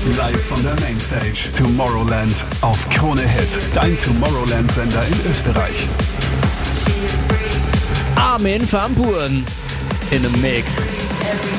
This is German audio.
Live von der Mainstage. Tomorrowland auf Krone Hit. Dein Tomorrowland-Sender in Österreich. Armin van Buuren in the mix.